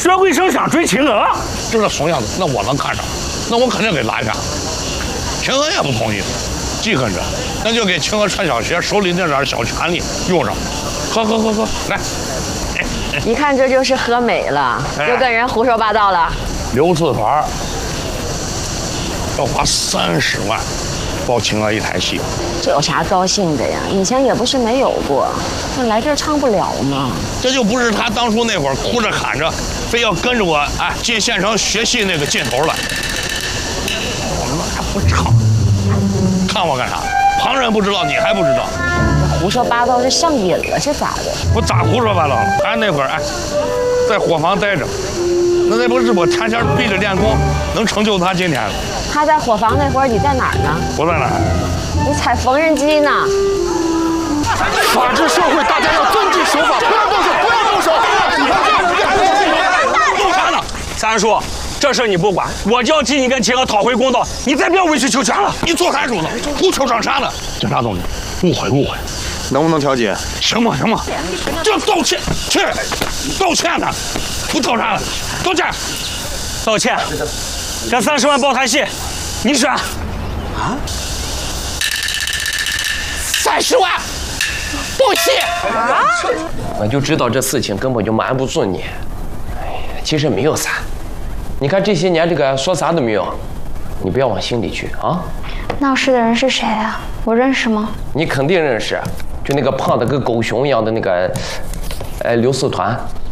学卫生想追秦娥， 就这怂样子，那我能看上？那我肯定给拦下。秦娥也不同意，记恨着，那就给秦娥穿小鞋，手里那点小权利用上。喝，来。 一看这就是喝美了，又跟人胡说八道了。 刘四团要花30万包秦娥一台戏， 这有啥高兴的呀？以前也不是没有过，那来这儿唱不了吗？ 这就不是他当初那会儿哭着喊着，非要跟着我进县城学戏那个劲头了。我还不唱，看我干啥？旁人不知道，你还不知道。 胡说八道，这上瘾了是咋的？ 我咋胡说八道了？还那会儿在伙房待着，那不是我天天逼着练功，能成就他今天的。 他在伙房那会儿，你在哪儿呢？ 我在哪儿？ 你踩缝纫机呢。 法治社会，大家要遵纪守法，不要动手，不要动手！ 干啥呢？三叔，这事你不管，我就要替你跟秦娥讨回公道，你再不要委曲求全了。 你做啥主子？胡求长啥呢？警察同志，误会， 能不能调解？ 行吗？就道歉，道歉呢？不道啥了？道歉， 这30万包台戏，你选。 30万，不戏啊！我就知道这事情根本就瞒不住你。哎呀，其实没有啥。你看这些年这个说啥都没有，你不要往心里去啊。 闹事的人是谁啊？我认识吗？ 你肯定认识，就那个胖的跟狗熊一样的那个，刘四团。